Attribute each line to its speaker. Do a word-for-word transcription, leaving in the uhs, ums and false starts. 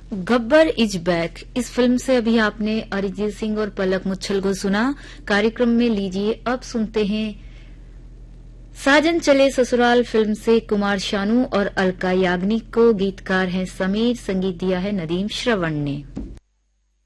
Speaker 1: Gabbar is bank. Is film से अभी आपने अरिजीत सिंह और पलक मुच्छल को सुना। कार्यक्रम में लीजिए अब सुनते हैं साजन चले ससुराल फिल्म से कुमार शानू और अलका याग्निक को। गीतकार हैं समीर, संगीत दिया है नदीम श्रवण ने।